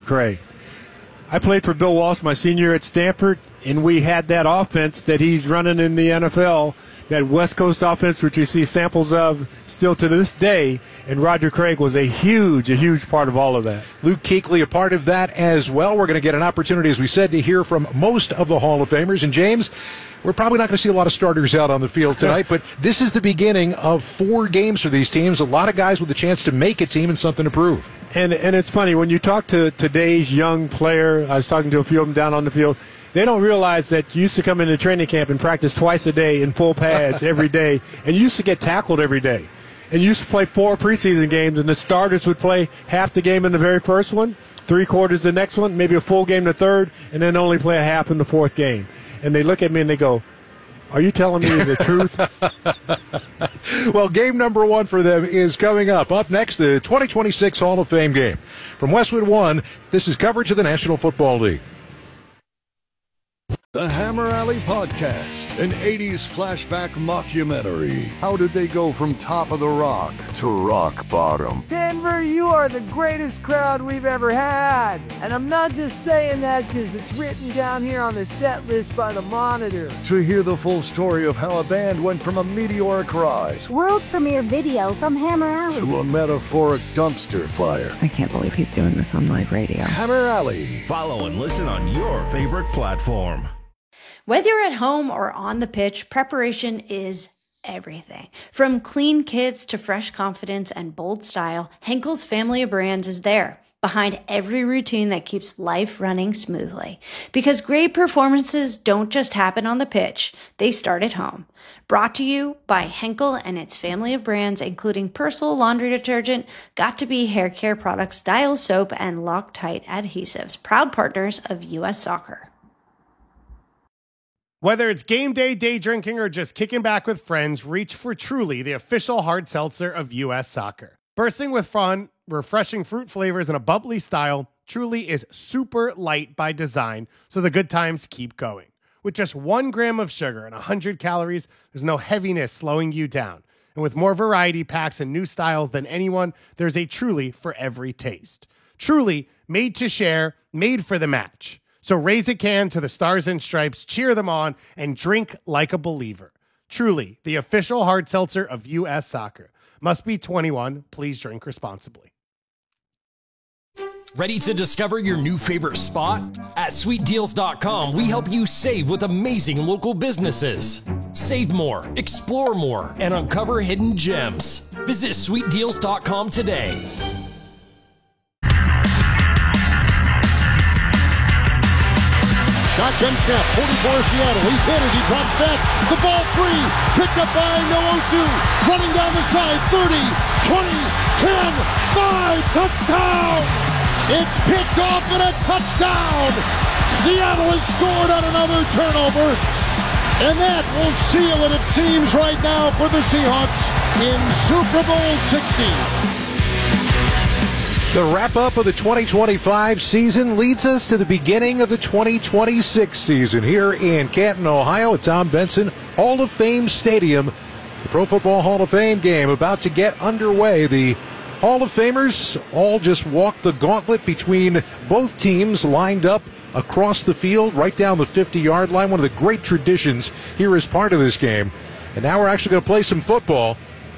Craig. I played for Bill Walsh my senior year at Stanford, and we had that offense that he's running in the NFL, that West Coast offense, which you see samples of still to this day, and Roger Craig was a huge part of all of that. Luke Kuechly, a part of that as well. We're going to get an opportunity, as we said, to hear from most of the Hall of Famers. And James, we're probably not going to see a lot of starters out on the field tonight, but this is the beginning of 4 games for these teams. A lot of guys with a chance to make a team and something to prove. And it's funny, when you talk to today's young player, I was talking to a few of them down on the field, they don't realize that you used to come into training camp and practice twice a day in full pads every day, and you used to get tackled every day. And you used to play 4 preseason games, and the starters would play half the game in the very first one, 3 quarters the next one, maybe a full game the third, and then only play a half in the 4th game. And they look at me and they go, "Are you telling me the truth?" Well, game number 1 for them is coming up. Up next, the 2026 Hall of Fame game. From Westwood One, this is coverage of the National Football League. The Hammer Alley Podcast, an 80s flashback mockumentary. How did they go from top of the rock to rock bottom? Denver, you are the greatest crowd we've ever had. And I'm not just saying that because it's written down here on the set list by the Monitor. To hear the full story of how a band went from a meteoric rise, world premiere video from Hammer Alley, to a metaphoric dumpster fire. I can't believe he's doing this on live radio. Hammer Alley. Follow and listen on your favorite platform. Whether you're at home or on the pitch, preparation is everything. From clean kits to fresh confidence and bold style, Henkel's family of brands is there, behind every routine that keeps life running smoothly. Because great performances don't just happen on the pitch, they start at home. Brought to you by Henkel and its family of brands, including Persil laundry detergent, Got2b hair care products, Dial soap, and Loctite adhesives, proud partners of U.S. Soccer. Whether it's game day, day drinking, or just kicking back with friends, reach for Truly, the official hard seltzer of U.S. Soccer. Bursting with fun, refreshing fruit flavors, and a bubbly style, Truly is super light by design, so the good times keep going. With just 1 gram of sugar and 100 calories, there's no heaviness slowing you down. And with more variety packs and new styles than anyone, there's a Truly for every taste. Truly, made to share, made for the match. So raise a can to the Stars and Stripes, cheer them on, and drink like a believer. Truly, the official hard seltzer of U.S. Soccer. Must be 21. Please drink responsibly. Ready to discover your new favorite spot? At sweetdeals.com, we help you save with amazing local businesses. Save more, explore more, and uncover hidden gems. Visit sweetdeals.com today. Shotgun snap, 44 Seattle. He's hit it. He drops back. The ball free. Picked up by Nwosu. Running down the side. 30, 20, 10, 5. Touchdown. It's picked off and a touchdown. Seattle has scored on another turnover. And that will seal it, it seems, right now for the Seahawks in Super Bowl 60. The wrap-up of the 2025 season leads us to the beginning of the 2026 season here in Canton, Ohio at Tom Benson Hall of Fame Stadium. The Pro Football Hall of Fame game about to get underway. The Hall of Famers all just walked the gauntlet between both teams lined up across the field, right down the 50-yard line. One of the great traditions here as part of this game. And now we're actually going to play some football.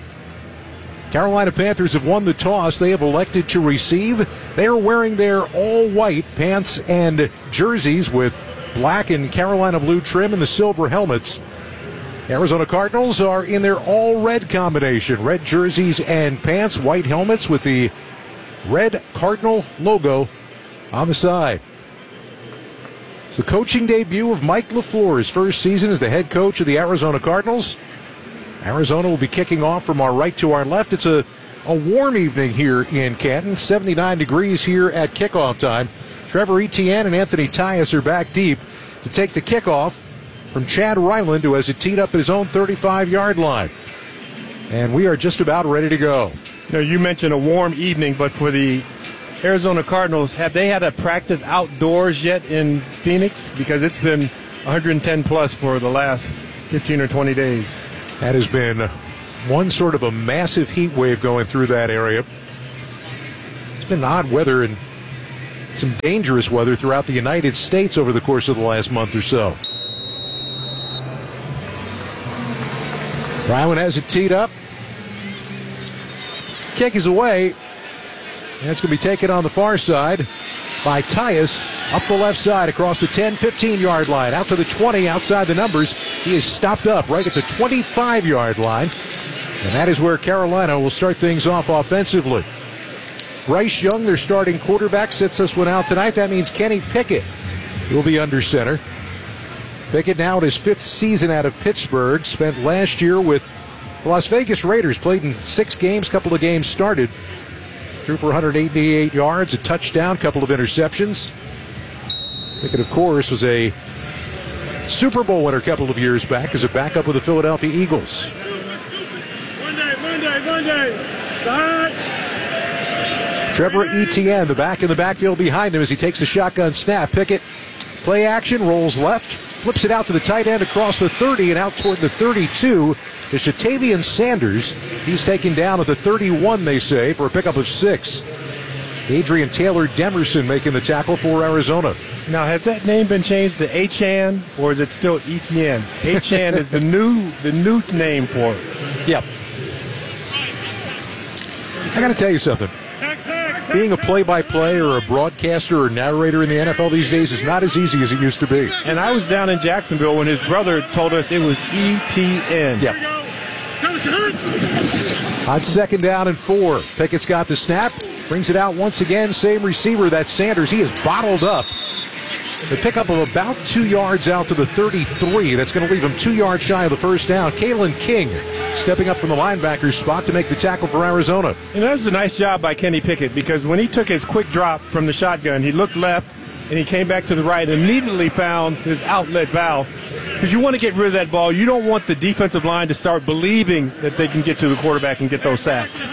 Carolina Panthers have won the toss. They have elected to receive. They are wearing their all-white pants and jerseys with black and Carolina blue trim and the silver helmets. Arizona Cardinals are in their all-red combination. Red jerseys and pants, white helmets with the red Cardinal logo on the side. It's the coaching debut of Mike LaFleur, his first season as the head coach of the Arizona Cardinals. Arizona will be kicking off from our right to our left. It's a warm evening here in Canton, 79 degrees here at kickoff time. Trevor Etienne and Anthony Tyus are back deep to take the kickoff from Chad Ryland, who has it teed up at his own 35-yard line. And we are just about ready to go. You mentioned a warm evening, but for the Arizona Cardinals, have they had a practice outdoors yet in Phoenix? Because it's been 110 plus for the last 15 or 20 days. That has been one sort of a massive heat wave going through that area. It's been odd weather in some dangerous weather throughout the United States over the course of the last month or so. Ryland has it teed up. Kick is away. And it's going to be taken on the far side by Tyus up the left side across the 10, 15-yard line. Out to the 20 outside the numbers. He is stopped up right at the 25-yard line. And that is where Carolina will start things off offensively. Bryce Young, their starting quarterback, sits this one out tonight. That means Kenny Pickett will be under center. Pickett now in his 5th season out of Pittsburgh. Spent last year with the Las Vegas Raiders. Played in 6 games, couple of games started. Threw for 188 yards, a touchdown, couple of interceptions. Pickett, of course, was a Super Bowl winner a couple of years back as a backup with the Philadelphia Eagles. Monday. Trevor Etienne, the back in the backfield behind him as he takes the shotgun snap. Pickett, play action, rolls left, flips it out to the tight end across the 30 and out toward the 32 is Jatavian Sanders. He's taken down at the 31, they say, for a pickup of 6. Adrian Taylor Demerson making the tackle for Arizona. Now, has that name been changed to Achan, or is it still Etienne? Achan is the new name for it. Yep. I got to tell you something. Being a play-by-play or a broadcaster or narrator in the NFL these days is not as easy as it used to be. And I was down in Jacksonville when his brother told us it was ETN. Yep. On 2nd down and 4. Pickett's got the snap. Brings it out once again. Same receiver, that's Sanders. He is bottled up. The pickup of about 2 yards out to the 33. That's going to leave him 2 yards shy of the first down. Kalen King stepping up from the linebacker spot to make the tackle for Arizona. And that was a nice job by Kenny Pickett, because when he took his quick drop from the shotgun, he looked left and he came back to the right and immediately found his outlet valve. Because you want to get rid of that ball. You don't want the defensive line to start believing that they can get to the quarterback and get those sacks.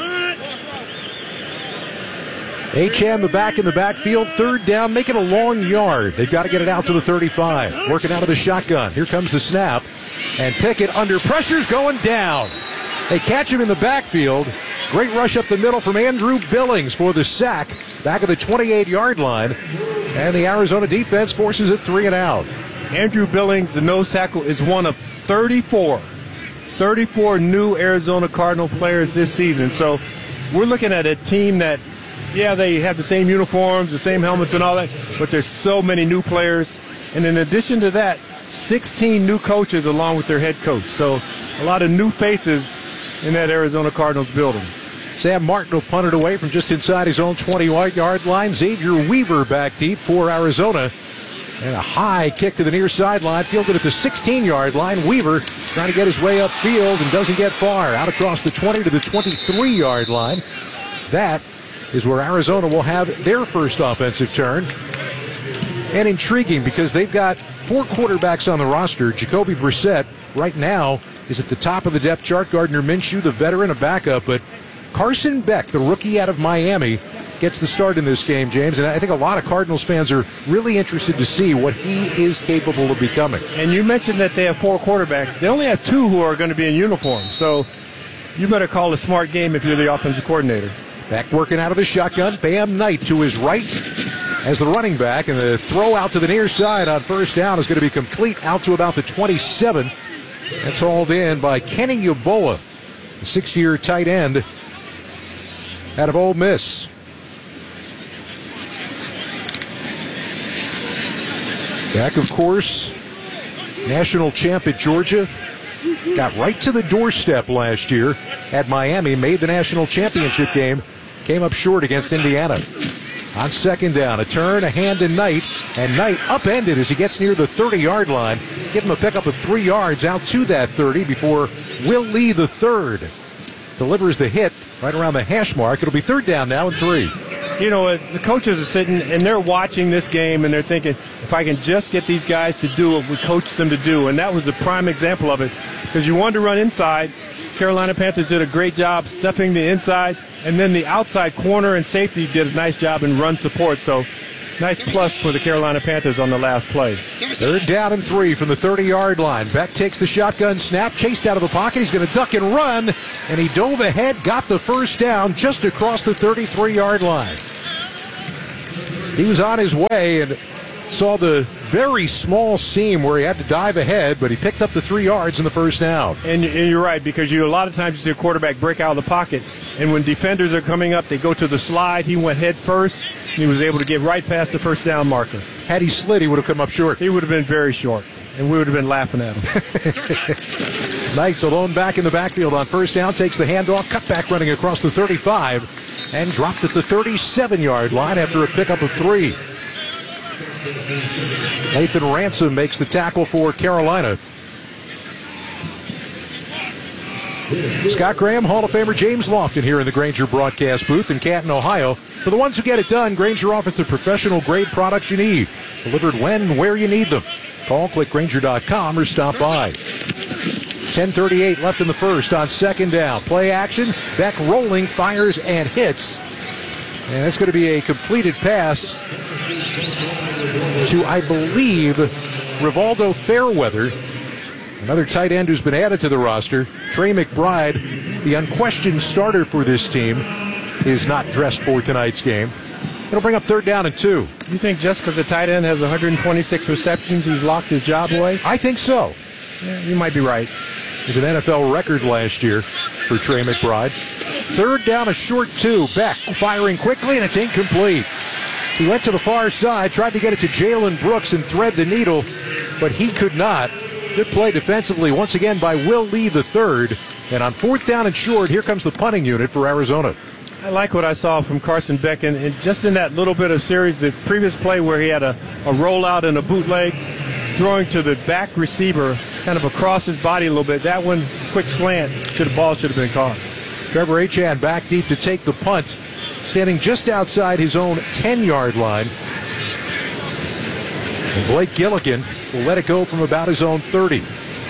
Achan, the back in the backfield, 3rd down, make it a long yard. They've got to get it out to the 35. Working out of the shotgun. Here comes the snap. And Pickett under pressure's going down. They catch him in the backfield. Great rush up the middle from Andrew Billings for the sack. Back of the 28-yard line. And the Arizona defense forces it 3 and out. Andrew Billings, the nose tackle, is one of 34 new Arizona Cardinal players this season. So we're looking at a team that, yeah, they have the same uniforms, the same helmets and all that, but there's so many new players. And in addition to that, 16 new coaches along with their head coach. So a lot of new faces in that Arizona Cardinals building. Sam Martin will punt it away from just inside his own 20-yard line. Xavier Weaver back deep for Arizona. And a high kick to the near sideline, fielded at the 16-yard line. Weaver trying to get his way upfield and doesn't get far. Out across the 20 to the 23-yard line. That is where Arizona will have their first offensive turn. And intriguing because they've got 4 quarterbacks on the roster. Jacoby Brissett right now is at the top of the depth chart. Gardner Minshew, the veteran, a backup. But Carson Beck, the rookie out of Miami, gets the start in this game, James. And I think a lot of Cardinals fans are really interested to see what he is capable of becoming. And you mentioned that they have 4 quarterbacks. They only have 2 who are going to be in uniform. So you better call a smart game if you're the offensive coordinator. Beck working out of the shotgun. Bam Knight to his right as the running back. And the throw out to the near side on 1st down is going to be complete out to about the 27. That's hauled in by Kenny Yeboah, the 6-year tight end out of Ole Miss. Beck, of course, national champ at Georgia. Got right to the doorstep last year at Miami. Made the national championship game. Came up short against Indiana. On 2nd down, a turn, a hand to Knight. And Knight upended as he gets near the 30-yard line. Give him a pickup of 3 yards out to that 30 before Will Lee, the 3rd, delivers the hit right around the hash mark. It'll be 3rd down now and 3. You know, the coaches are sitting and they're watching this game and they're thinking, if I can just get these guys to do what we coached them to do. And that was a prime example of it, because you wanted to run inside. Carolina Panthers did a great job stepping the inside, and then the outside corner and safety did a nice job in run support. So nice plus for the Carolina Panthers on the last play. 3rd down and 3 from the 30-yard line. Beck takes the shotgun snap, chased out of the pocket. He's going to duck and run, and he dove ahead, got the 1st down just across the 33-yard line. He was on his way and saw the very small seam where he had to dive ahead, but he picked up the 3 yards in the first down. And you're right, because a lot of times you see a quarterback break out of the pocket, and when defenders are coming up, they go to the slide. He went head first, and he was able to get right past the first down marker. Had he slid, he would have come up short. He would have been very short, and we would have been laughing at him. Knight, the lone back in the backfield on first down, takes the handoff, cutback running across the 35, and dropped at the 37-yard line after a pickup of 3. Nathan Ransom makes the tackle for Carolina. Scott Graham, Hall of Famer James Lofton here in the Grainger broadcast booth in Canton, Ohio. For the ones who get it done, Grainger offers the professional grade products you need, delivered when and where you need them. Call, click Grainger.com or stop by. 10:38 left in the first on second down. Play action, Beck rolling, fires and hits. And that's going to be a completed pass to, I believe, Rivaldo Fairweather, another tight end who's been added to the roster. Trey McBride, the unquestioned starter for this team, is not dressed for tonight's game. It'll bring up 3rd down and 2. You think just because the tight end has 126 receptions, he's locked his job away? I think so. Yeah, you might be right. It was an NFL record last year for Trey McBride. 3rd down, a short 2. Beck firing quickly, and it's incomplete. He went to the far side, tried to get it to Jalen Brooks and thread the needle, but he could not. Good play defensively once again by Will Lee III. And on 4th down and short, here comes the punting unit for Arizona. I like what I saw from Carson Beck, and just in that little bit of series, the previous play where he had a rollout and a bootleg, throwing to the back receiver kind of across his body a little bit. That one, quick slant, ball should have been caught. Trevor Achane back deep to take the punt, standing just outside his own 10-yard line. And Blake Gilligan will let it go from about his own 30.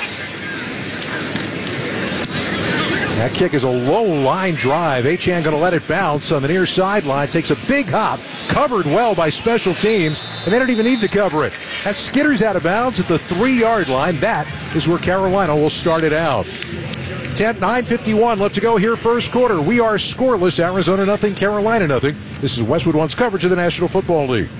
That kick is a low line drive. Achane going to let it bounce on the near sideline. Takes a big hop, covered well by special teams, and they don't even need to cover it. That skitters out of bounds at the 3-yard line. That is where Carolina will start it out. 9:51 left to go here, first quarter. We are scoreless. Arizona nothing, Carolina nothing. This is Westwood One's coverage of the National Football League.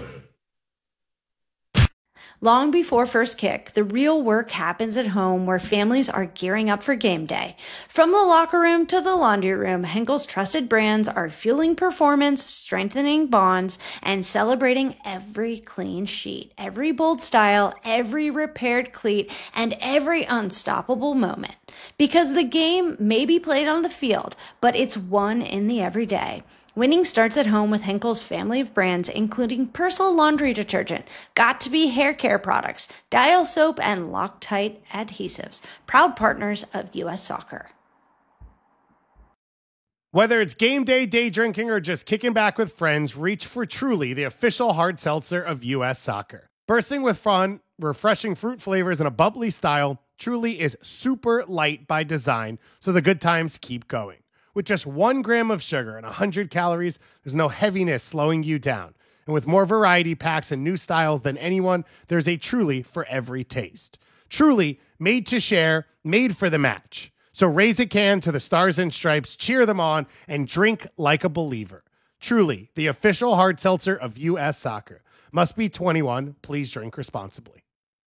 Long before first kick, the real work happens at home where families are gearing up for game day. From the locker room to the laundry room, Henkel's trusted brands are fueling performance, strengthening bonds, and celebrating every clean sheet, every bold style, every repaired cleat, and every unstoppable moment. Because the game may be played on the field, but it's won in the everyday. Winning starts at home with Henkel's family of brands, including Persil laundry detergent, Got2b hair care products, Dial soap, and Loctite adhesives, proud partners of U.S. Soccer. Whether it's game day, day drinking, or just kicking back with friends, reach for Truly, the official hard seltzer of U.S. Soccer. Bursting with fun, refreshing fruit flavors, and a bubbly style, Truly is super light by design, so the good times keep going. With just 1 gram of sugar and 100 calories, there's no heaviness slowing you down. And with more variety packs and new styles than anyone, there's a Truly for every taste. Truly, made to share, made for the match. So raise a can to the Stars and Stripes, cheer them on, and drink like a believer. Truly, the official hard seltzer of U.S. Soccer. Must be 21. Please drink responsibly.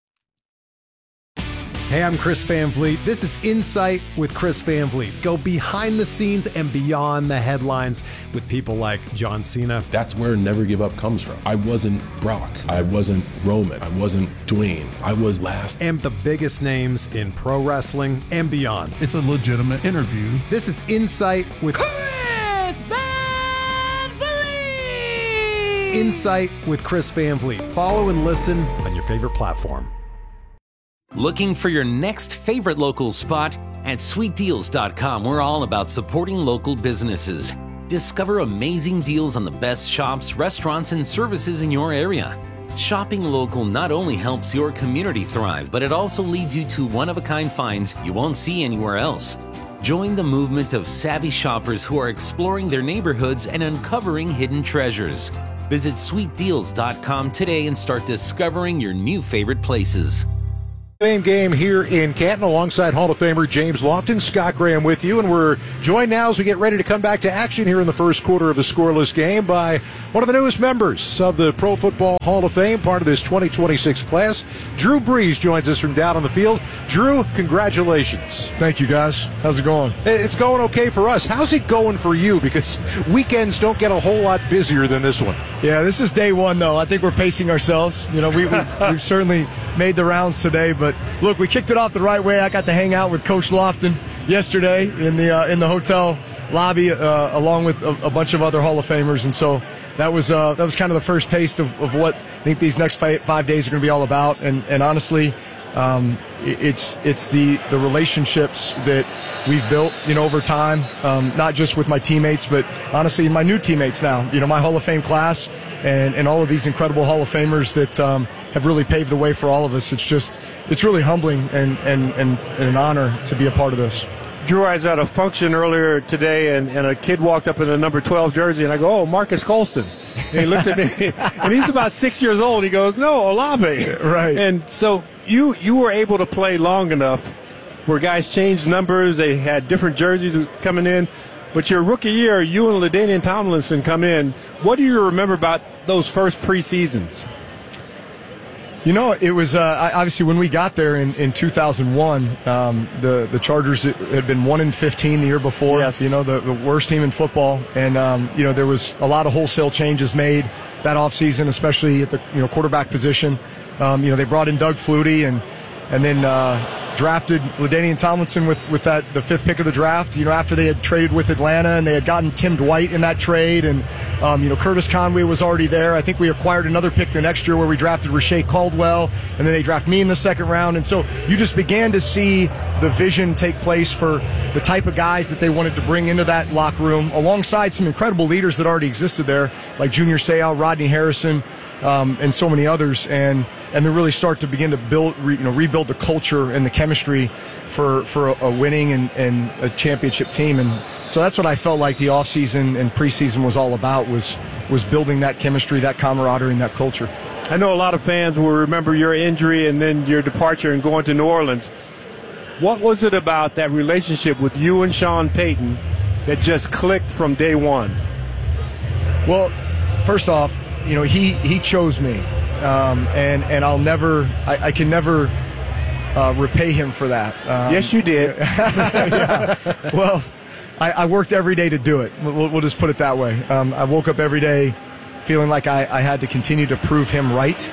Hey, I'm Chris Van Vliet. This is Insight with Chris Van Vliet. Go behind the scenes and beyond the headlines with people like John Cena. That's where Never Give Up comes from. I wasn't Brock. I wasn't Roman. I wasn't Dwayne. I was last. And the biggest names in pro wrestling and beyond. It's a legitimate interview. This is Insight with Chris Van Vliet. Insight with Chris Van Vliet. Follow and listen on your favorite platform. Looking for your next favorite local spot? At sweetdeals.com, we're all about supporting local businesses. Discover amazing deals on the best shops, restaurants, and services in your area. Shopping local not only helps your community thrive, but it also leads you to one-of-a-kind finds you won't see anywhere else. Join the movement of savvy shoppers who are exploring their neighborhoods and uncovering hidden treasures. Visit sweetdeals.com today and start discovering your new favorite places. Fame game here in Canton alongside Hall of Famer James Lofton. Scott Graham with you, and we're joined now as we get ready to come back to action here in the first quarter of the scoreless game by one of the newest members of the Pro Football Hall of Fame, part of this 2026 class. Drew Brees joins us from down on the field. Drew, congratulations. Thank you, guys. How's it going? It's going okay for us. How's it going for you? Because weekends don't get a whole lot busier than this one. Yeah, this is day one, though. I think we're pacing ourselves. You know, we've certainly made the rounds today, but look, we kicked it off the right way. I got to hang out with Coach Lofton yesterday in the hotel lobby, along with a bunch of other Hall of Famers, and so that was kind of the first taste of what I think these next 5 days are going to be all about. And honestly, it's the relationships that we've built, over time, not just with my teammates, but honestly my new teammates now, my Hall of Fame class and all of these incredible Hall of Famers that have really paved the way for all of us. It's really humbling and an honor to be a part of this. Drew, I was at a function earlier today, and a kid walked up in a number 12 jersey, and I go, "Oh, Marcus Colston." And he looks at me, and he's about 6 years old. He goes, "No, Olave." Right. And so you were able to play long enough where guys changed numbers. They had different jerseys coming in. But your rookie year, you and LaDainian Tomlinson come in. What do you remember about those first preseasons? It was obviously when we got there in 2001, the Chargers had been 1-15 the year before. Yes. The worst team in football, and there was a lot of wholesale changes made that offseason, especially at the quarterback position. They brought in Doug Flutie and then drafted LaDainian Tomlinson with the fifth pick of the draft. After they had traded with Atlanta and they had gotten Tim Dwight in that trade, and Curtis Conway was already there. I think we acquired another pick the next year where we drafted Rashae Caldwell, and then they drafted me in the second round. And so you just began to see the vision take place for the type of guys that they wanted to bring into that locker room, alongside some incredible leaders that already existed there, like Junior Seau, Rodney Harrison, and so many others, and then really start to begin to rebuild the culture and the chemistry for a winning and a championship team. And so that's what I felt like the offseason and preseason was all about, was building that chemistry, that camaraderie, and that culture. I know a lot of fans will remember your injury and then your departure and going to New Orleans. What was it about that relationship with you and Sean Payton that just clicked from day one? Well, first off, he chose me, and I'll never, I can never repay him for that. Yes, you did. Yeah. Well, I worked every day to do it. We'll just put it that way. I woke up every day feeling like I had to continue to prove him right,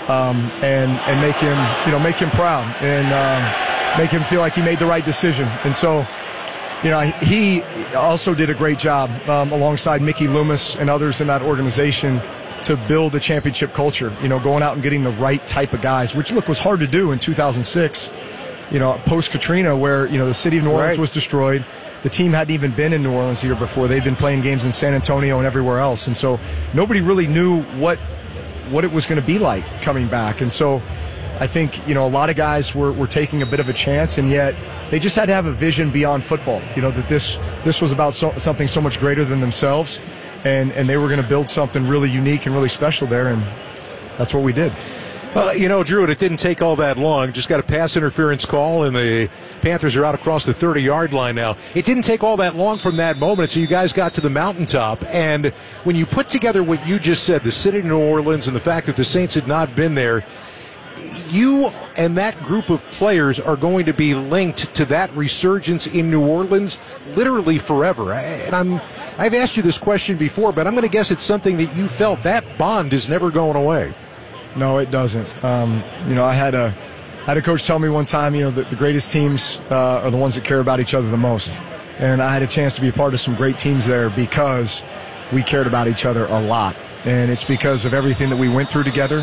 and make him proud, and make him feel like he made the right decision. And so, he also did a great job alongside Mickey Loomis and others in that organization to build a championship culture, going out and getting the right type of guys, which, look, was hard to do in 2006, post-Katrina, where, the city of New Orleans was destroyed. The team hadn't even been in New Orleans the year before. They'd been playing games in San Antonio and everywhere else. And so nobody really knew what it was going to be like coming back. And so I think, a lot of guys were taking a bit of a chance, and yet they just had to have a vision beyond football, that this was about something so much greater than themselves. And they were going to build something really unique and really special there, and that's what we did. Well, Drew, it didn't take all that long. Just got a pass interference call, and the Panthers are out across the 30-yard line now. It didn't take all that long from that moment until you guys got to the mountaintop. And when you put together what you just said, the city of New Orleans and the fact that the Saints had not been there, you and that group of players are going to be linked to that resurgence in New Orleans literally forever. And I've asked you this question before, but I'm going to guess it's something that you felt that bond is never going away. No, it doesn't. I had a coach tell me one time, that the greatest teams are the ones that care about each other the most. And I had a chance to be a part of some great teams there because we cared about each other a lot. And it's because of everything that we went through together.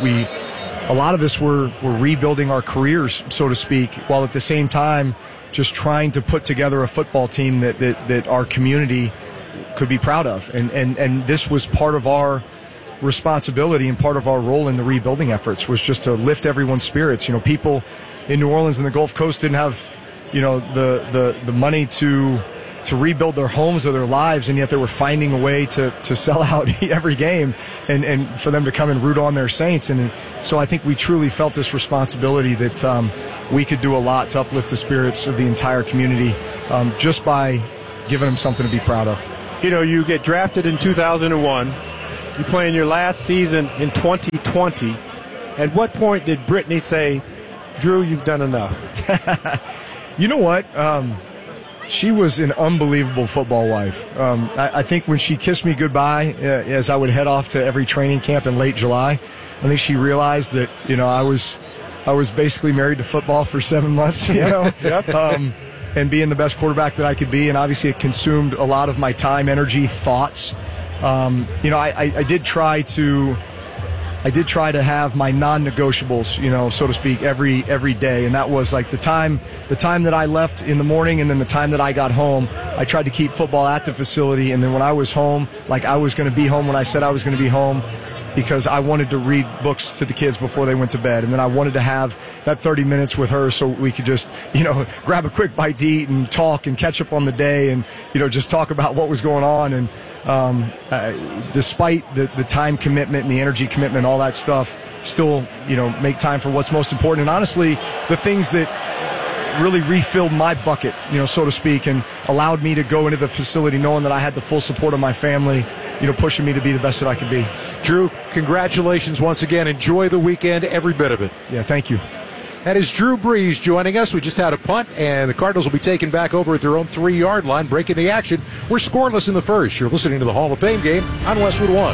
A lot of us were rebuilding our careers, so to speak, while at the same time just trying to put together a football team that our community could be proud of. And this was part of our responsibility and part of our role in the rebuilding efforts, was just to lift everyone's spirits. People in New Orleans and the Gulf Coast didn't have, the money to to rebuild their homes or their lives, and yet they were finding a way to sell out every game and for them to come and root on their Saints. And so I think we truly felt this responsibility that we could do a lot to uplift the spirits of the entire community just by giving them something to be proud of. You know, you get drafted in 2001. You play in your last season in 2020. At what point did Brittany say, Drew, you've done enough? You know what? She was an unbelievable football wife. I think when she kissed me goodbye as I would head off to every training camp in late July, I think she realized that, you know, I was basically married to football for 7 months, you know, and being the best quarterback that I could be. And obviously it consumed a lot of my time, energy, thoughts. You know, I did try to have my non-negotiables, you know, so to speak, every day. And that was like the time that I left in the morning and then the time that I got home. I tried to keep football at the facility. And then when I was home, like I was going to be home when I said I was going to be home, because I wanted to read books to the kids before they went to bed. And then I wanted to have that 30 minutes with her so we could just, you know, grab a quick bite to eat and talk and catch up on the day and, you know, just talk about what was going on. And despite the time commitment and the energy commitment, all that stuff, still, you know, make time for what's most important. And honestly, the things that really refilled my bucket, you know, so to speak, and allowed me to go into the facility knowing that I had the full support of my family, you know, pushing me to be the best that I could be. Drew, congratulations once again. Enjoy the weekend, every bit of it. Yeah, thank you. That is Drew Brees joining us. We just had a punt, and the Cardinals will be taken back over at their own 3-yard line, breaking the action. We're scoreless in the first. You're listening to the Hall of Fame game on Westwood One.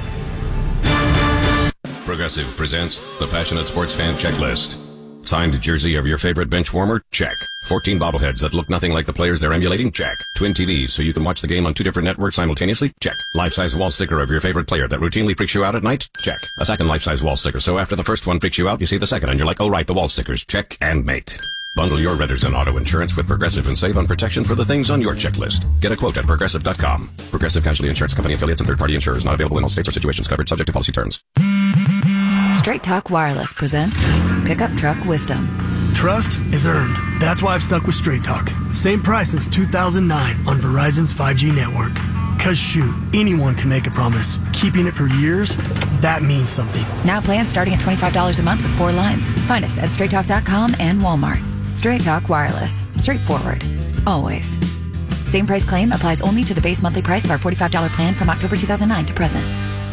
Progressive presents the Passionate Sports Fan Checklist. Signed jersey of your favorite bench warmer? Check. 14 bobbleheads that look nothing like the players they're emulating? Check. Twin TVs so you can watch the game on 2 different networks simultaneously? Check. Life-size wall sticker of your favorite player that routinely freaks you out at night? Check. A second life-size wall sticker so after the first one freaks you out, you see the second and you're like, oh right, the wall stickers. Check and mate. Bundle your renters and auto insurance with Progressive and save on protection for the things on your checklist. Get a quote at Progressive.com. Progressive Casualty Insurance Company affiliates and third-party insurers not available in all states or situations covered subject to policy terms. Straight Talk Wireless presents Pickup Truck Wisdom. Trust is earned. That's why I've stuck with Straight Talk. Same price since 2009 on Verizon's 5G network. Cause shoot, anyone can make a promise. Keeping it for years, that means something. Now plans starting at $25 a month with 4 lines. Find us at straighttalk.com and Walmart. Straight Talk Wireless. Straightforward. Always. Same price claim applies only to the base monthly price of our $45 plan from October 2009 to present.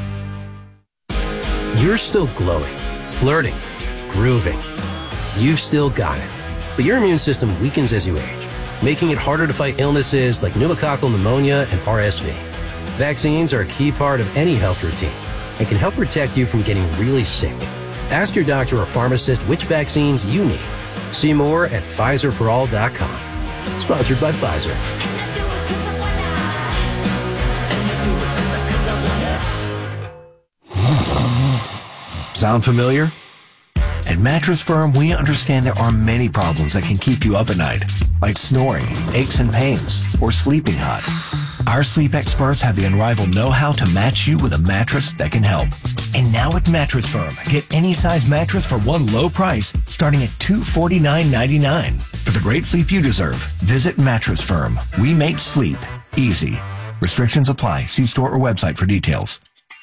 You're still glowing, flirting, grooving. You've still got it. But your immune system weakens as you age, making it harder to fight illnesses like pneumococcal pneumonia and RSV. Vaccines are a key part of any health routine and can help protect you from getting really sick. Ask your doctor or pharmacist which vaccines you need. See more at PfizerForAll.com. Sponsored by Pfizer. Sound familiar? At Mattress Firm, we understand there are many problems that can keep you up at night, like snoring, aches and pains, or sleeping hot. Our sleep experts have the unrivaled know-how to match you with a mattress that can help. And now at Mattress Firm, get any size mattress for one low price, starting at $249.99. For the great sleep you deserve, visit Mattress Firm. We make sleep easy. Restrictions apply. See store or website for details.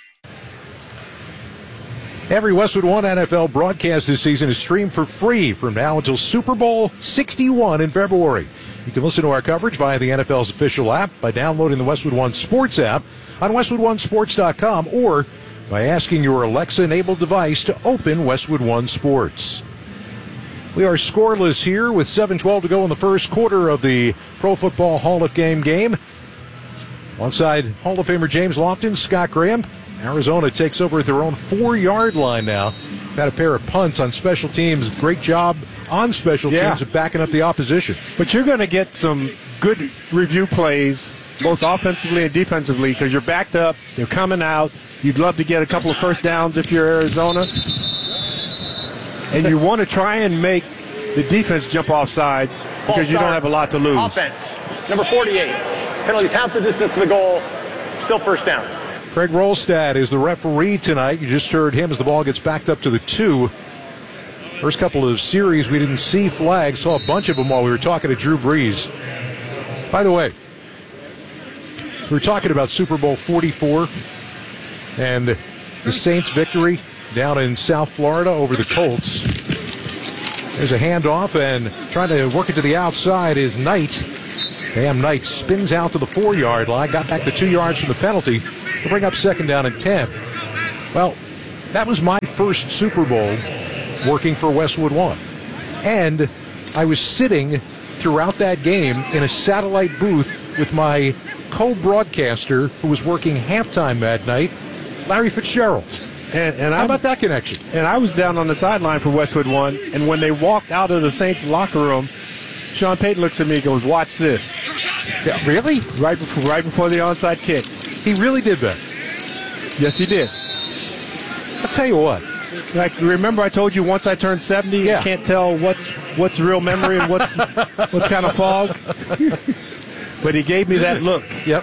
Every Westwood One NFL broadcast this season is streamed for free from now until Super Bowl 61 in February. You can listen to our coverage via the NFL's official app by downloading the Westwood One Sports app on WestwoodOneSports.com or by asking your Alexa-enabled device to open Westwood One Sports. We are scoreless here with 7:12 to go in the first quarter of the Pro Football Hall of Fame game. Alongside Hall of Famer James Lofton, Scott Graham, Arizona takes over at their own 4-yard line now. Had a pair of punts on special teams. Great job on special teams of backing up the opposition. But you're going to get some good review plays, both offensively and defensively, because you're backed up. They're coming out. You'd love to get a couple of first downs if you're Arizona. And you want to try and make the defense jump off sides because you don't have a lot to lose. Offense, number 48. Penalties half the distance to the goal. Still first down. Craig Rolstad is the referee tonight. You just heard him as the ball gets backed up to the 2. First couple of series, we didn't see flags. Saw a bunch of them while we were talking to Drew Brees. By the way, We're talking about Super Bowl 44 and the Saints' victory down in South Florida over the Colts. There's a handoff, and trying to work it to the outside is Knight. Bam Knight spins out to the 4-yard line, got back to 2 yards from the penalty to bring up 2nd down and 10. Well, that was my first Super Bowl working for Westwood One. And I was sitting throughout that game in a satellite booth with my co-broadcaster who was working halftime that night, Larry Fitzgerald. And how about that connection? And I was down on the sideline for Westwood One, and when they walked out of the Saints locker room, Sean Payton looks at me and goes, "Watch this." Yeah, really? Right before the onside kick. He really did that? Yes, he did. I'll tell you what. Like, remember I told you once I turned 70, you can't tell what's real memory and what's kind of fog? But he gave me that look. Yep.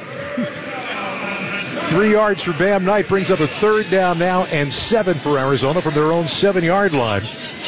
3 yards for Bam Knight brings up a 3rd down now and 7 for Arizona from their own 7-yard line.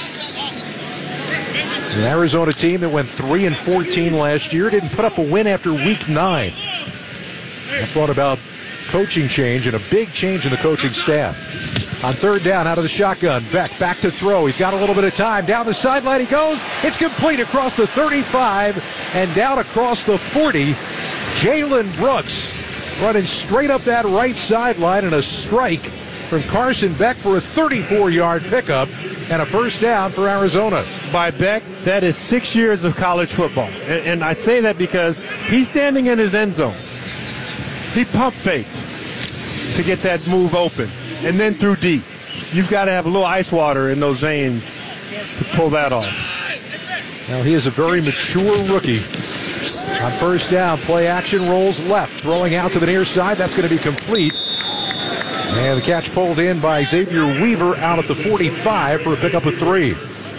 An Arizona team that went 3-14 last year didn't put up a win after week 9. That brought about coaching change and a big change in the coaching staff. On 3rd down, out of the shotgun, Beck back to throw. He's got a little bit of time. Down the sideline he goes. It's complete across the 35 and down across the 40. Jalen Brooks running straight up that right sideline, and a strike from Carson Beck for a 34-yard pickup and a 1st down for Arizona. By Beck, that is 6 years of college football. And I say that because he's standing in his end zone. He pump faked to get that move open, and then threw deep. You've got to have a little ice water in those veins to pull that off. Now, he is a very mature rookie. On 1st down, play action rolls left, throwing out to the near side. That's going to be complete. And the catch pulled in by Xavier Weaver out at the 45 for a pickup of 3.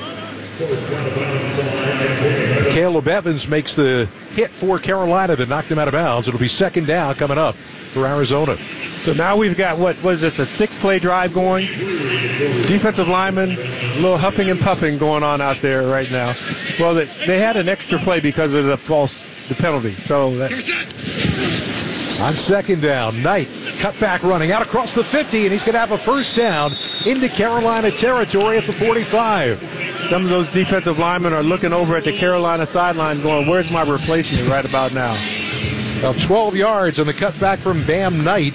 Caleb Evans makes the hit for Carolina that knocked him out of bounds. It'll be 2nd down coming up for Arizona. So now we've got, what is this, a 6-play drive going? Defensive lineman, a little huffing and puffing going on out there right now. Well, they had an extra play because of the penalty. So that... On 2nd down, Knight cut back running out across the 50, and he's going to have a 1st down into Carolina territory at the 45. Some of those defensive linemen are looking over at the Carolina sideline going, where's my replacement right about now? Well, 12 yards on the cutback from Bam Knight.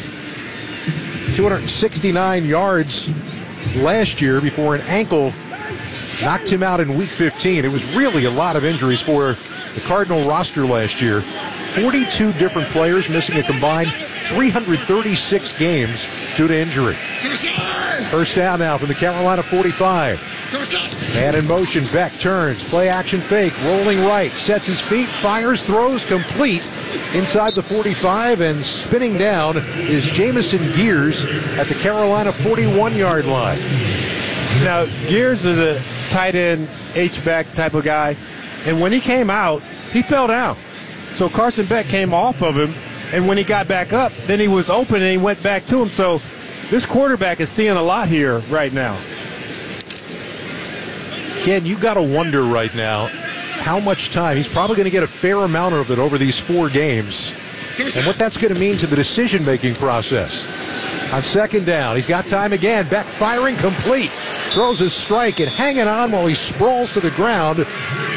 269 yards last year before an ankle knocked him out in week 15. It was really a lot of injuries for the Cardinal roster last year. 42 different players missing a combined 336 games due to injury. 1st down now from the Carolina 45. Man in motion, Beck turns, play action fake, rolling right, sets his feet, fires, throws, complete inside the 45, and spinning down is Jamison Gears at the Carolina 41-yard line. Now, Gears is a tight end, H-back type of guy, and when he came out, he fell down. So Carson Beck came off of him, and when he got back up, then he was open and he went back to him. So this quarterback is seeing a lot here right now. Ken, you got to wonder right now how much time. He's probably going to get a fair amount of it over these 4 games, and what that's going to mean to the decision-making process. On 2nd down, he's got time again. Beck firing complete. Throws his strike and hanging on while he sprawls to the ground.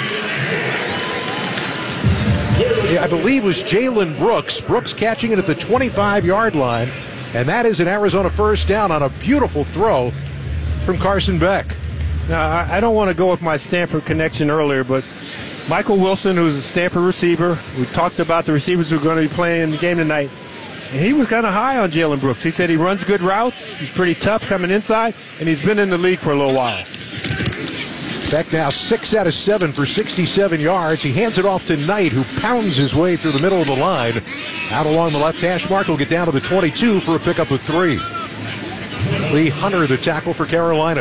I believe it was Jalen Brooks. Brooks catching it at the 25-yard line, and that is an Arizona 1st down on a beautiful throw from Carson Beck. Now, I don't want to go with my Stanford connection earlier, but Michael Wilson, who's a Stanford receiver, we talked about the receivers who are going to be playing in the game tonight, and he was kind of high on Jalen Brooks. He said he runs good routes, he's pretty tough coming inside, and he's been in the league for a little while. Beck now 6 out of 7 for 67 yards. He hands it off to Knight, who pounds his way through the middle of the line. Out along the left hash mark, he'll get down to the 22 for a pickup of 3. Lee Hunter, the tackle for Carolina.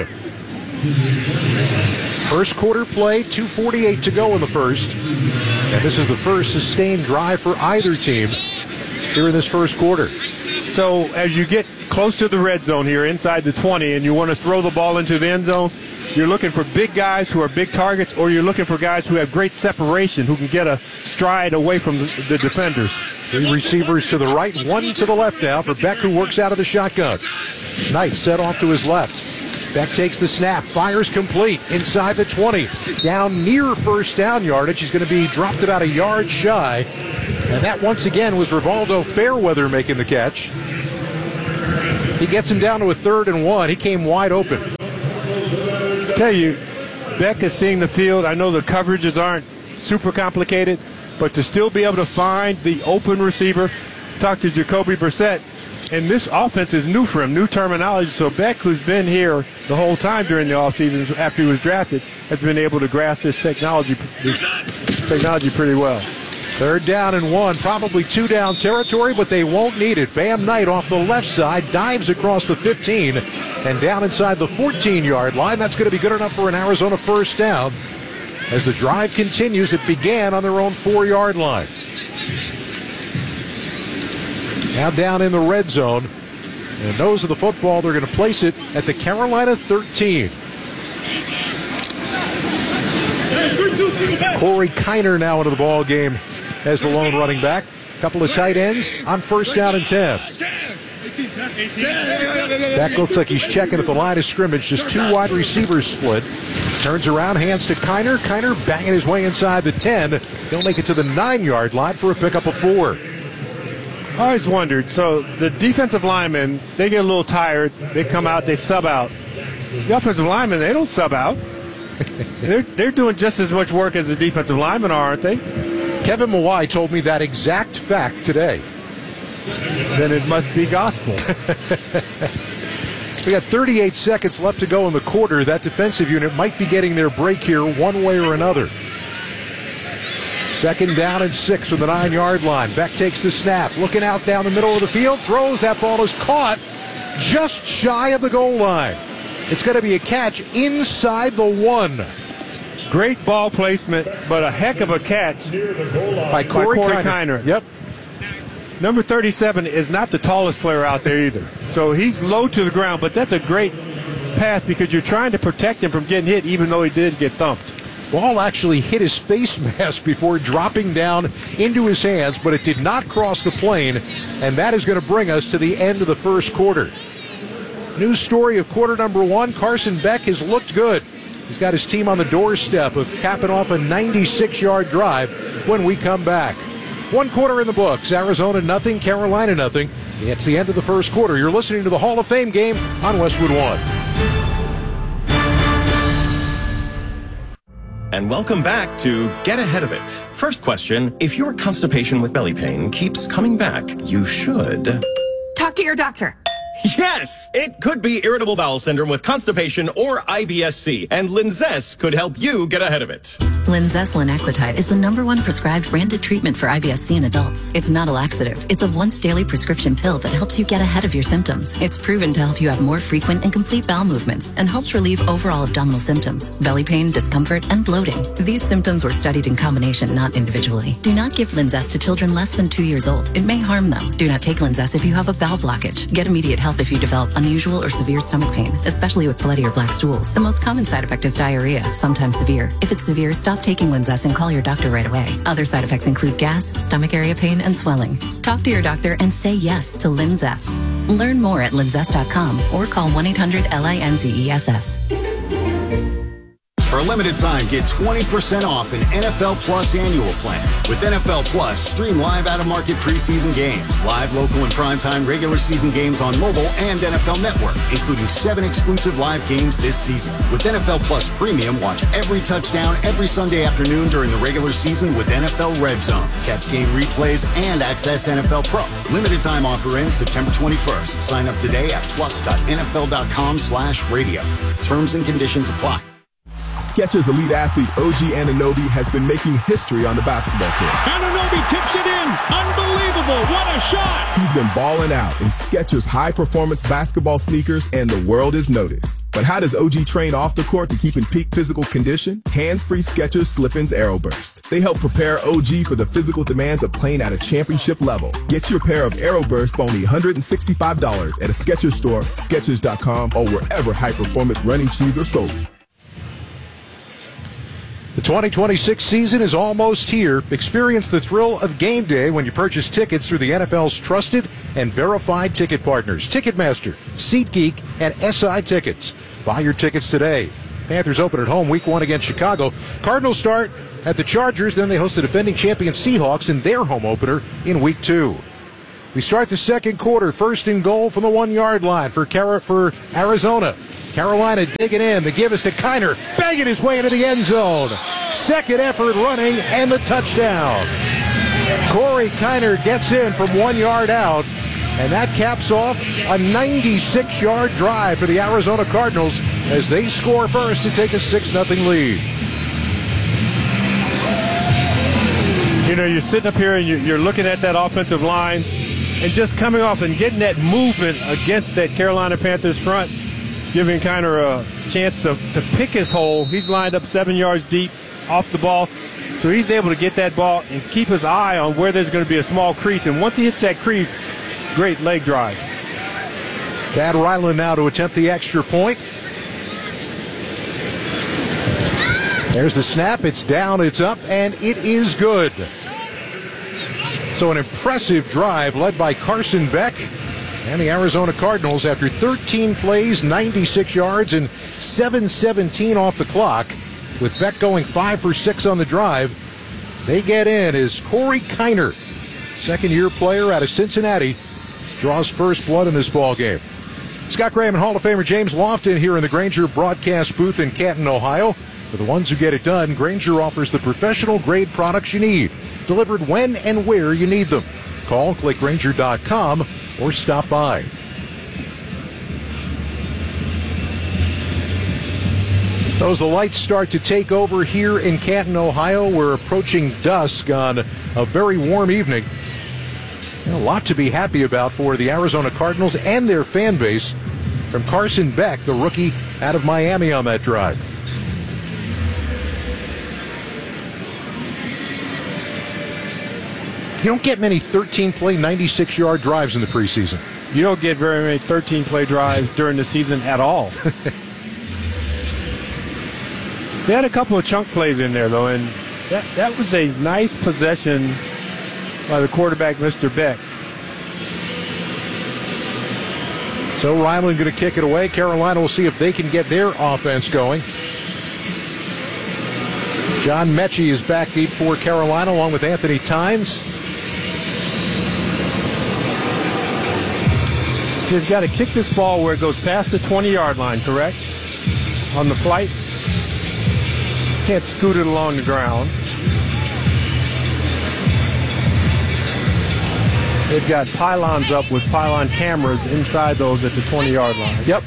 First quarter play, 2:48 to go in the first. And this is the first sustained drive for either team here in this first quarter. So as you get close to the red zone here inside the 20 and you want to throw the ball into the end zone, you're looking for big guys who are big targets, or you're looking for guys who have great separation, who can get a stride away from the defenders. 3 receivers to the right, 1 to the left now for Beck, who works out of the shotgun. Knight set off to his left. Beck takes the snap, fires complete inside the 20. Down near first down yardage. He's going to be dropped about a yard shy. And that once again was Rivaldo Fairweather making the catch. He gets him down to a 3rd and 1. He came wide open. Tell you, Beck is seeing the field. I know the coverages aren't super complicated, but to still be able to find the open receiver, talk to Jacoby Brissett, and this offense is new for him, new terminology. So Beck, who's been here the whole time during the offseason after he was drafted, has been able to grasp this technology pretty well. 3rd down and 1, probably 2 down territory, but they won't need it. Bam Knight off the left side, dives across the 15 and down inside the 14-yard line. That's going to be good enough for an Arizona first down. As the drive continues, it began on their own 4-yard line. Now down in the red zone, and nose of the football, they're going to place it at the Carolina 13. Corey Kiner now into the ball game as the lone running back. Couple of tight ends on 1st down and 10. Beck looks like he's checking at the line of scrimmage. Just 2 wide receivers split. Turns around, hands to Kiner. Kiner banging his way inside the 10. He'll make it to the 9-yard line for a pickup of 4. I always wondered, so the defensive linemen, they get a little tired. They come out, they sub out. The offensive linemen, they don't sub out. They're doing just as much work as the defensive linemen are, aren't they? Kevin Mawai told me that exact fact today. Then it must be gospel. We got 38 seconds left to go in the quarter. That defensive unit might be getting their break here one way or another. 2nd down and 6 from the 9-yard line. Beck takes the snap, looking out down the middle of the field, throws. That ball is caught just shy of the goal line. It's going to be a catch inside the 1. Great ball placement, but a heck of a catch by Corey Kiner. Yep. Number 37 is not the tallest player out there either. So he's low to the ground, but that's a great pass because you're trying to protect him from getting hit, even though he did get thumped. Ball actually hit his face mask before dropping down into his hands, but it did not cross the plane, and that is going to bring us to the end of the first quarter. News story of quarter number 1, Carson Beck has looked good. He's got his team on the doorstep of capping off a 96-yard drive when we come back. 1 quarter in the books. Arizona nothing, Carolina nothing. It's the end of the first quarter. You're listening to the Hall of Fame game on Westwood One. And welcome back to Get Ahead of It. First question, if your constipation with belly pain keeps coming back, you should talk to your doctor. Yes, it could be irritable bowel syndrome with constipation or IBS-C, and Linzess could help you get ahead of it. Linzess linaclotide is the #1 prescribed branded treatment for IBS-C in adults. It's not a laxative. It's a once-daily prescription pill that helps you get ahead of your symptoms. It's proven to help you have more frequent and complete bowel movements and helps relieve overall abdominal symptoms, belly pain, discomfort, and bloating. These symptoms were studied in combination, not individually. Do not give Linzess to children less than 2 years old. It may harm them. Do not take Linzess if you have a bowel blockage. Get immediate help if you develop unusual or severe stomach pain, especially with bloody or black stools. The most common side effect is diarrhea, sometimes severe. If it's severe, stop taking Linzess and call your doctor right away. Other side effects include gas, stomach area pain, and swelling. Talk to your doctor and say yes to Linzess. Learn more at linzess.com or call 1-800-LINZESS. For a limited time, get 20% off an NFL Plus annual plan. With NFL Plus, stream live out-of-market preseason games, live local and primetime regular season games on mobile and NFL Network, including 7 exclusive live games this season. With NFL Plus Premium, watch every touchdown every Sunday afternoon during the regular season with NFL Red Zone. Catch game replays and access NFL Pro. Limited time offer ends September 21st. Sign up today at plus.nfl.com/radio. Terms and conditions apply. Skechers elite athlete OG Anunoby has been making history on the basketball court. Anunoby tips it in. Unbelievable. What a shot. He's been balling out in Skechers high-performance basketball sneakers, and the world has noticed. But how does OG train off the court to keep in peak physical condition? Hands-free Skechers Slip-ins Aeroburst. They help prepare OG for the physical demands of playing at a championship level. Get your pair of Aeroburst for only $165 at a Skechers store, Skechers.com, or wherever high-performance running shoes are sold. The 2026 season is almost here. Experience the thrill of game day when you purchase tickets through the NFL's trusted and verified ticket partners, Ticketmaster, SeatGeek, and SI Tickets. Buy your tickets today. Panthers open at home week 1 against Chicago. Cardinals start at the Chargers, then they host the defending champion Seahawks in their home opener in week 2. We start the second quarter, first and goal from the 1-yard line for Arizona. Carolina digging in. The give is to Kiner, banging his way into the end zone. Second effort running and the touchdown. Corey Kiner gets in from 1 yard out, and that caps off a 96-yard drive for the Arizona Cardinals as they score first to take a 6-0 lead. You know, you're sitting up here and you're looking at that offensive line and just coming off and getting that movement against that Carolina Panthers front, giving Kiner a chance to pick his hole. He's lined up 7 yards deep off the ball, so he's able to get that ball and keep his eye on where there's going to be a small crease. And once he hits that crease, great leg drive. Thad Ryland now to attempt the extra point. There's the snap. It's down, it's up, and it is good. So an impressive drive led by Carson Beck and the Arizona Cardinals after 13 plays, 96 yards, and 7:17 off the clock. With Beck going 5 for 6 on the drive, they get in as Corey Kiner, second-year player out of Cincinnati, draws first blood in this ball game. Scott Graham and Hall of Famer James Lofton here in the Grainger broadcast booth in Canton, Ohio. For the ones who get it done, Grainger offers the professional-grade products you need, delivered when and where you need them. Call, click Grainger.com, or stop by. As the lights start to take over here in Canton, Ohio, we're approaching dusk on a very warm evening. A lot to be happy about for the Arizona Cardinals and their fan base, from Carson Beck, the rookie out of Miami, on that drive. You don't get many 13-play, 96-yard drives in the preseason. You don't get very many 13-play drives during the season at all. They had a couple of chunk plays in there, though, and that was a nice possession by the quarterback, Mr. Beck. So Ryland going to kick it away. Carolina will see if they can get their offense going. John Mechie is back deep for Carolina, along with Anthony Tynes. So you've got to kick this ball where it goes past the 20-yard line, correct? On the flight. Can't scoot it along the ground. They've got pylons up with pylon cameras inside those at the 20-yard line. Yep.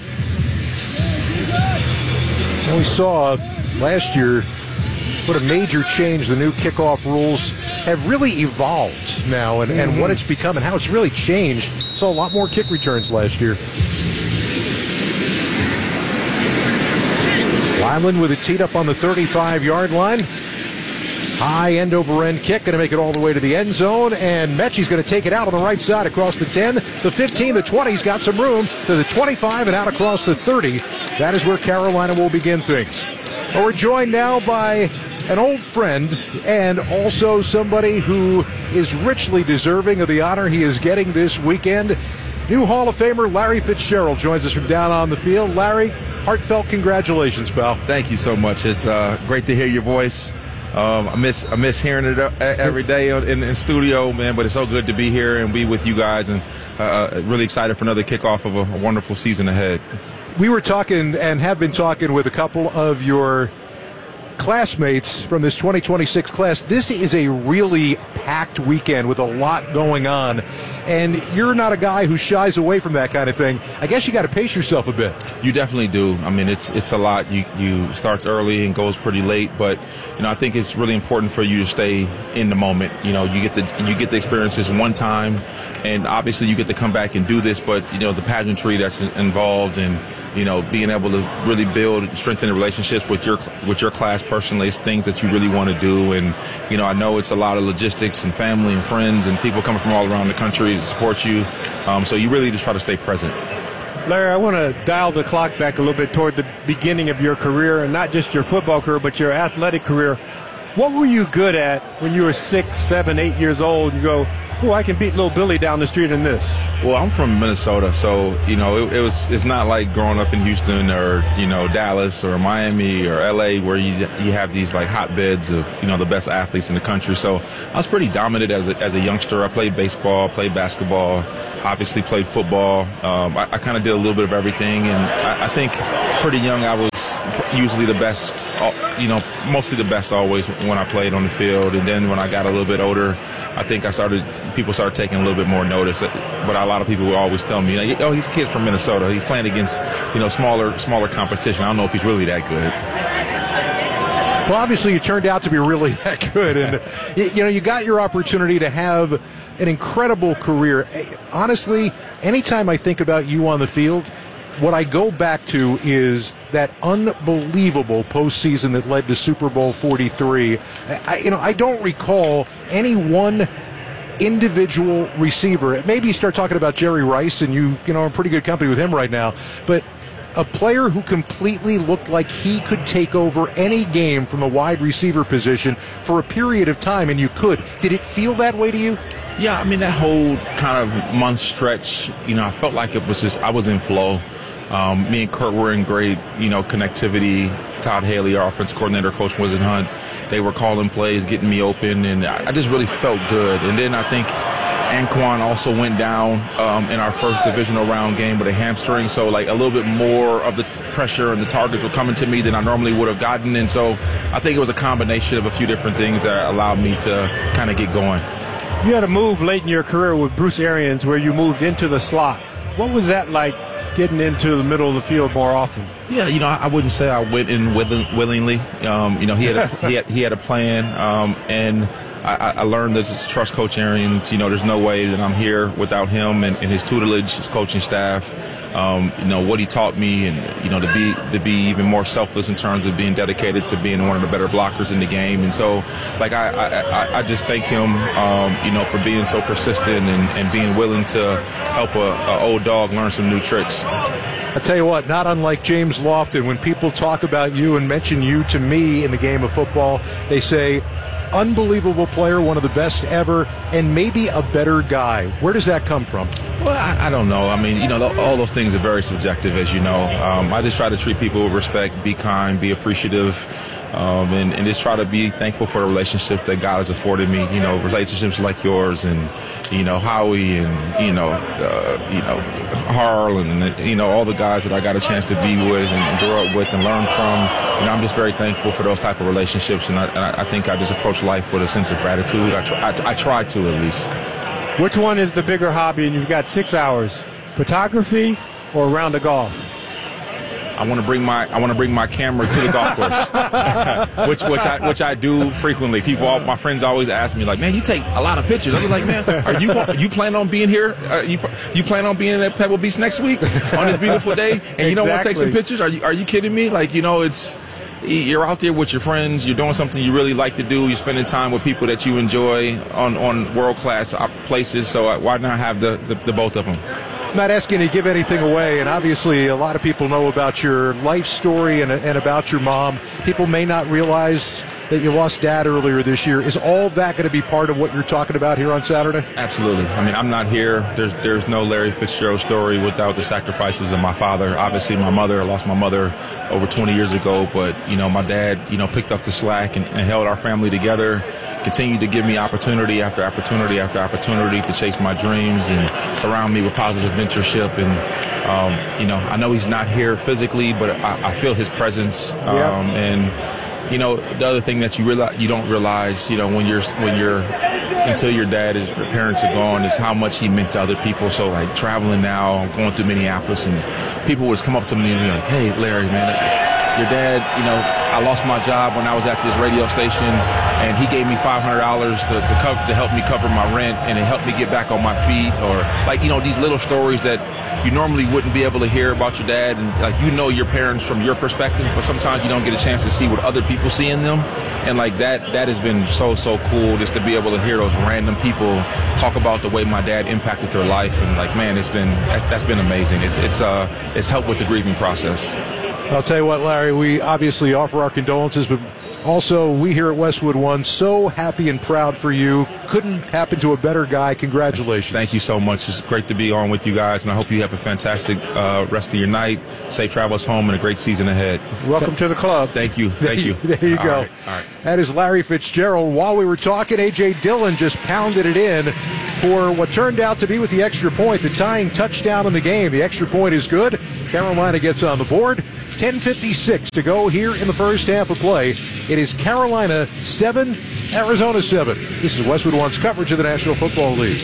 And we saw last year what a major change the new kickoff rules have really evolved now, and what it's become and how it's really changed. Saw a lot more kick returns last year. Lyman with it teed up on the 35-yard line. High end-over-end kick, going to make it all the way to the end zone, and Mechie's going to take it out on the right side across the 10, the 15, the 20. He's got some room to the 25 and out across the 30. That is where Carolina will begin things. Well, we're joined now by an old friend and also somebody who is richly deserving of the honor he is getting this weekend. New Hall of Famer Larry Fitzgerald joins us from down on the field. Larry, heartfelt congratulations, pal. Thank you so much. It's great to hear your voice. I miss hearing it every day in the studio, man, but it's so good to be here and be with you guys, and really excited for another kickoff of a wonderful season ahead. We were talking and have been talking with a couple of your classmates from this 2026 class. This is a really packed weekend with a lot going on, and you're not a guy who shies away from that kind of thing. I guess you got to pace yourself a bit. You definitely do. I mean, it's a lot. You starts early and goes pretty late, but I think it's really important for you to stay in the moment. You get the experiences one time, and obviously you get to come back and do this, but the pageantry that's involved, and being able to really build, strengthen the relationships with your class personally is things that you really want to do. And I know it's a lot of logistics and family and friends and people coming from all around the country to support you. So you really just try to stay present. Larry, I want to dial the clock back a little bit toward the beginning of your career, and not just your football career, but your athletic career. What were you good at when you were 6, 7, 8 years old? You go, oh, I can beat little Billy down the street in this. Well, I'm from Minnesota, so, you know, it's not like growing up in Houston or, you know, Dallas or Miami or L.A. where you have these, like, hotbeds of, you know, the best athletes in the country. So I was pretty dominant as a youngster. I played baseball, played basketball, obviously played football. I kind of did a little bit of everything, and I think pretty young I was usually the best, you know, mostly the best always when I played on the field. And then when I got a little bit older, I think people started taking a little bit more notice. But a lot of people would always tell me, like, oh, he's a kid from Minnesota. He's playing against, you know, smaller competition. I don't know if he's really that good. Well, obviously you turned out to be really that good. And, you know, you got your opportunity to have an incredible career. Honestly, anytime I think about you on the field, what I go back to is that unbelievable postseason that led to Super Bowl 43. I don't recall any one individual receiver. Maybe you start talking about Jerry Rice, and you know, in pretty good company with him right now. But a player who completely looked like he could take over any game from the wide receiver position for a period of time, and you could. Did it feel that way to you? Yeah, I mean, that whole kind of month stretch, you know, I felt like it was just, I was in flow. Me and Kurt were in great, you know, connectivity. Todd Haley, our offensive coordinator, Coach Winston Hunt, they were calling plays, getting me open, and I just really felt good. And then I think Anquan also went down in our first divisional round game with a hamstring, so like a little bit more of the pressure and the targets were coming to me than I normally would have gotten. And so I think it was a combination of a few different things that allowed me to kind of get going. You had a move late in your career with Bruce Arians where you moved into the slot. What was that like, getting into the middle of the field more often? Yeah, you know, I wouldn't say I went in willingly. You know, he had a plan, and I learned to just trust Coach Arians. You know, there's no way that I'm here without him and his tutelage, his coaching staff. You know, what he taught me, and, you know, to be even more selfless in terms of being dedicated to being one of the better blockers in the game. And so, like, I just thank him, you know, for being so persistent and being willing to help a old dog learn some new tricks. I tell you what, not unlike James Lofton, when people talk about you and mention you to me in the game of football, they say, unbelievable player, one of the best ever, and maybe a better guy. Where does that come from? Well, I don't know. I mean, you know, all those things are very subjective, as you know. I just try to treat people with respect, be kind, be appreciative, and just try to be thankful for the relationship that God has afforded me. You know, relationships like yours, and, you know, Howie, and, you know, Harl, and, you know, all the guys that I got a chance to be with and grow up with and learn from. You know, I'm just very thankful for those type of relationships, and I think I just approach life with a sense of gratitude. I try to, at least. Which one is the bigger hobby? And you've got 6 hours: photography or a round of golf? I want to bring my camera to the golf course, which I do frequently. My friends always ask me, like, man, you take a lot of pictures. I was like, man, are you plan on being here? You plan on being at Pebble Beach next week on this beautiful day? And you don't want to take some pictures? Are you kidding me? Like, you know, you're out there with your friends. You're doing something you really like to do. You're spending time with people that you enjoy on world-class places. So why not have the both of them? I'm not asking you to give anything away, and obviously a lot of people know about your life story and about your mom. People may not realize that you lost Dad earlier this year. Is all that going to be part of what you're talking about here on Saturday? Absolutely. I mean, I'm not here. There's no Larry Fitzgerald story without the sacrifices of my father. Obviously, I lost my mother over 20 years ago, but, you know, my dad, you know, picked up the slack and held our family together, continued to give me opportunity after opportunity after opportunity to chase my dreams and surround me with positive mentorship. And, you know, I know he's not here physically, but I feel his presence. And, you know, the other thing that you don't realize, you know, when you're until your parents are gone, is how much he meant to other people. So, like, traveling now, going through Minneapolis, and people would come up to me and be like, hey, Larry, man, your dad, you know, I lost my job when I was at this radio station. and he gave me $500 to help me cover my rent, and it helped me get back on my feet. Or like, you know, these little stories that you normally wouldn't be able to hear about your dad, and like, you know, your parents from your perspective, but sometimes you don't get a chance to see what other people see in them. And like that has been so cool, just to be able to hear those random people talk about the way my dad impacted their life. And like, man, that's been amazing. It's helped with the grieving process. I'll tell you what, Larry, we obviously offer our condolences, but also we here at Westwood One so happy and proud for you. Couldn't happen to a better guy. Congratulations. Thank you so much. It's great to be on with you guys, and I hope you have a fantastic rest of your night. Safe travels home and a great season ahead. Welcome to the club. Thank you. Thank you. There you go. All right. That is Larry Fitzgerald. While we were talking, A.J. Dillon just pounded it in for what turned out to be, with the extra point, the tying touchdown in the game. The extra point is good. Carolina gets on the board. 10:56 to go here in the first half of play. It is Carolina 7, Arizona 7. This is Westwood One's coverage of the National Football League.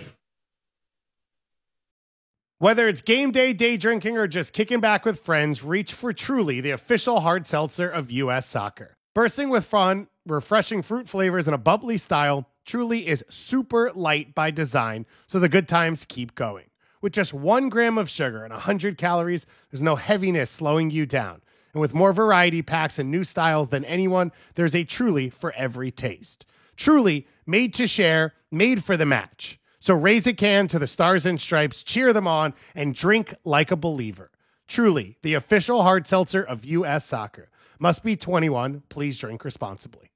Whether it's game day, day drinking, or just kicking back with friends, reach for Truly, the official hard seltzer of U.S. Soccer. Bursting with fun, refreshing fruit flavors, and a bubbly style, Truly is super light by design, so the good times keep going. With just 1 gram of sugar and 100 calories, there's no heaviness slowing you down. And with more variety packs and new styles than anyone, there's a Truly for every taste. Truly, made to share, made for the match. So raise a can to the Stars and Stripes, cheer them on, and drink like a believer. Truly, the official hard seltzer of U.S. Soccer. Must be 21. Please drink responsibly.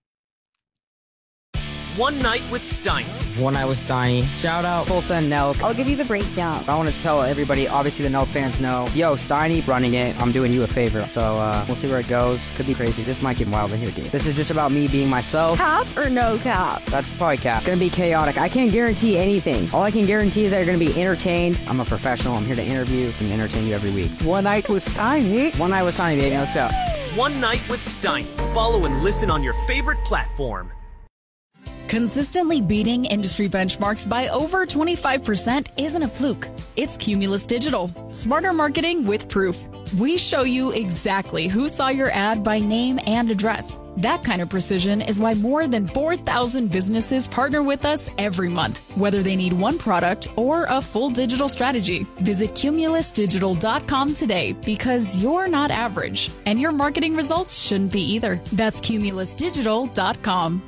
One Night with Steiny. One Night with Steiny. Shout out Tulsa and Nelk. I'll give you the breakdown. I want to tell everybody, obviously the Nelk fans know, yo, Steiny running it, I'm doing you a favor. So we'll see where it goes. Could be crazy. This might get wild in here, dude. This is just about me being myself. Cap or no cap? That's probably cap. Gonna be chaotic. I can't guarantee anything. All I can guarantee is that you're gonna be entertained. I'm a professional. I'm here to interview and entertain you every week. One Night with Steiny. One Night with Steiny, baby. Let's go. One Night with Steiny. Follow and listen on your favorite platform. Consistently beating industry benchmarks by over 25% isn't a fluke. It's Cumulus Digital. Smarter marketing with proof. We show you exactly who saw your ad by name and address. That kind of precision is why more than 4,000 businesses partner with us every month, whether they need one product or a full digital strategy. Visit cumulusdigital.com today, because you're not average, and your marketing results shouldn't be either. That's cumulusdigital.com.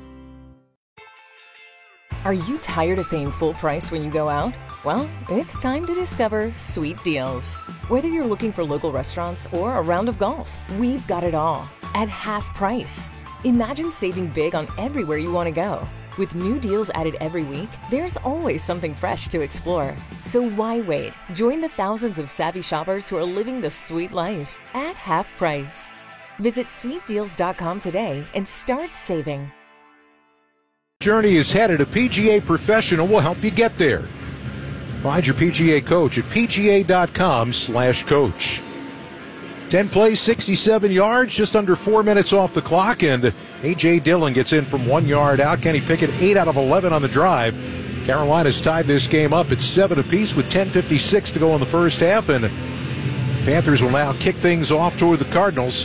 Are you tired of paying full price when you go out? Well, it's time to discover Sweet Deals. Whether you're looking for local restaurants or a round of golf, we've got it all at half price. Imagine saving big on everywhere you want to go. With new deals added every week, there's always something fresh to explore. So why wait? Join the thousands of savvy shoppers who are living the sweet life at half price. Visit sweetdeals.com today and start saving. Journey is headed. A PGA professional will help you get there. Find your PGA coach at pga.com/coach. 10 plays, 67 yards, just under 4 minutes off the clock, and A.J. Dillon gets in from 1 yard out. Kenny Pickett, 8 out of 11 on the drive. Carolina's tied this game up at 7 apiece with 10:56 to go in the first half, and Panthers will now kick things off toward the Cardinals.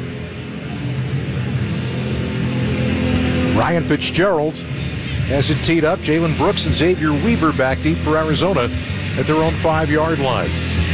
Ryan Fitzgerald has it teed up. Jalen Brooks and Xavier Weaver back deep for Arizona at their own 5-yard line.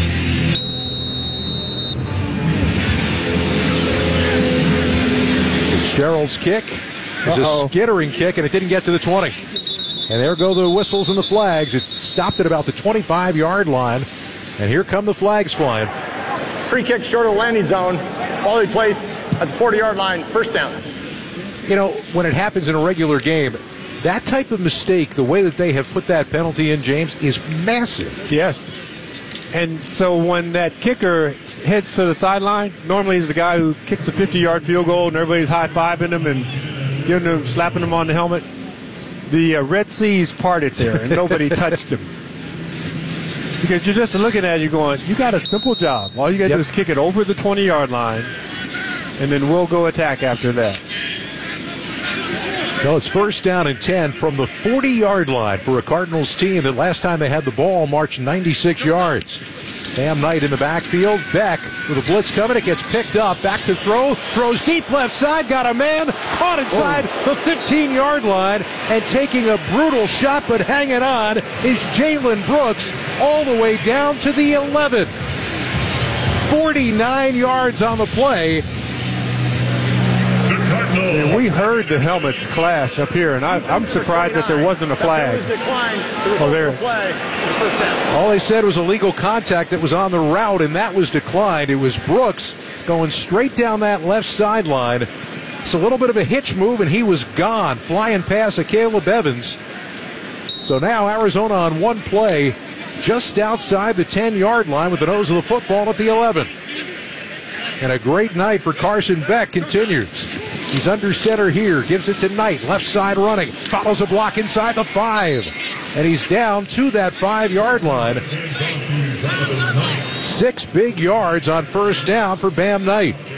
Fitzgerald's kick is a skittering kick, and it didn't get to the 20. And there go the whistles and the flags. It stopped at about the 25-yard line, and here come the flags flying. Free kick short of the landing zone, quality placed at the 40-yard line, first down. You know, when it happens in a regular game, that type of mistake, the way that they have put that penalty in, James, is massive. Yes. And so when that kicker heads to the sideline, normally he's the guy who kicks a 50-yard field goal and everybody's high-fiving him and giving him, slapping him on the helmet. The Red Seas parted there, and nobody touched him. Because you're just looking at it, you're going, you got a simple job. All you got to do is kick it over the 20-yard line, and then we'll go attack after that. So it's first down and 10 from the 40-yard line for a Cardinals team that last time they had the ball marched 96 yards. Bam Knight in the backfield. Beck with a blitz coming. It gets picked up. Back to throw. Throws deep left side. Got a man. Caught inside the 15-yard line. And taking a brutal shot but hanging on is Jalen Brooks all the way down to the 11. 49 yards on the play. And we heard the helmets clash up here, and I'm surprised that there wasn't a flag. Oh, there. All they said was illegal contact that was on the route, and that was declined. It was Brooks going straight down that left sideline. It's a little bit of a hitch move, and he was gone, flying past Caleb Evans. So now Arizona on one play, just outside the 10-yard line with the nose of the football at the 11. And a great night for Carson Beck continues. He's under center here, gives it to Knight, left side running, follows a block inside the 5. And he's down to that 5-yard line. 6 big yards on first down for Bam Knight.